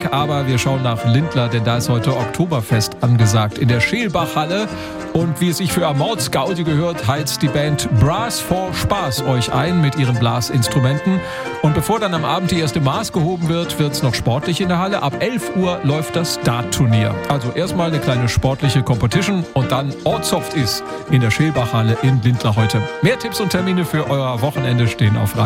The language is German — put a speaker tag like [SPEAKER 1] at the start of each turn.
[SPEAKER 1] Tag, aber wir schauen nach Lindlar, denn da ist heute Oktoberfest angesagt in der Scheelbachhalle. Und wie es sich für Amortsgaudi gehört, heizt die Band Brass for Spaß euch ein mit ihren Blasinstrumenten. Und bevor dann am Abend die erste Maß gehoben wird, wird es noch sportlich in der Halle. Ab 11 Uhr läuft das Dart-Turnier. Also erstmal eine kleine sportliche Competition und dann Ortsoft ist in der Scheelbachhalle in Lindlar heute. Mehr Tipps und Termine für euer Wochenende stehen auf Radio.